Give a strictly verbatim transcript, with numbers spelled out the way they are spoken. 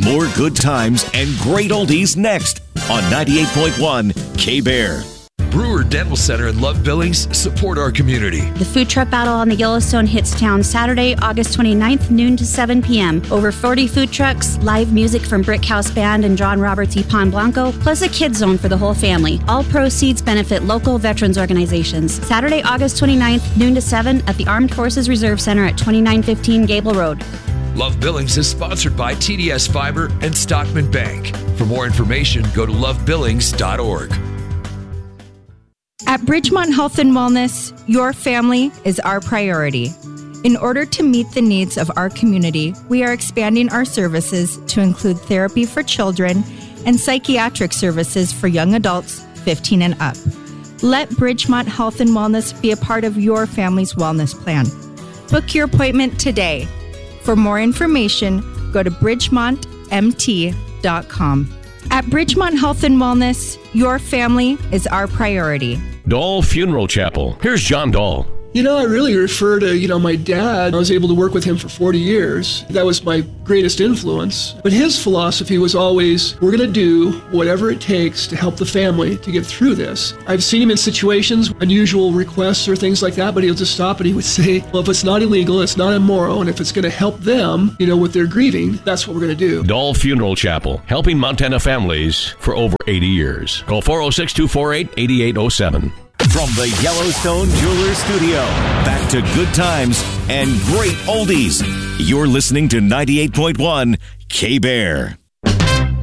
More good times and great oldies next on ninety-eight point one K-Bear. Brewer Dental Center and Love Billings support our community. The food truck battle on the Yellowstone hits town Saturday, August twenty-ninth, noon to seven p.m. Over forty food trucks, live music from Brick House Band and John Roberts y Pan Blanco, plus a kids zone for the whole family. All proceeds benefit local veterans organizations. Saturday, August twenty-ninth, noon to seven at the Armed Forces Reserve Center at twenty-nine fifteen Gable Road. Love Billings is sponsored by T D S Fiber and Stockman Bank. For more information, go to love billings dot org. At Bridgemont Health and Wellness, your family is our priority. In order to meet the needs of our community, we are expanding our services to include therapy for children and psychiatric services for young adults fifteen and up. Let Bridgemont Health and Wellness be a part of your family's wellness plan. Book your appointment today. For more information, go to bridgemont m t dot com. At Bridgemont Health and Wellness, your family is our priority. Dahl Funeral Chapel. Here's John Dahl. You know, I really refer to, you know, my dad. I was able to work with him for forty years. That was my greatest influence. But his philosophy was always, we're going to do whatever it takes to help the family to get through this. I've seen him in situations, unusual requests or things like that, but he'll just stop and he would say, well, if it's not illegal, it's not immoral, and if it's going to help them, you know, with their grieving, that's what we're going to do. Dahl Funeral Chapel, helping Montana families for over eighty years. Call four oh six, two four eight, eight eight oh seven. From the Yellowstone Jewelers Studio, back to good times and great oldies. You're listening to ninety-eight point one K-Bear.